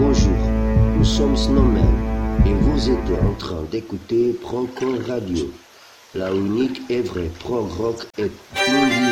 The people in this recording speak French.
Bonjour, nous sommes Snowmen et vous êtes en train d'écouter Prog Radio, la unique et vraie prog rock et indie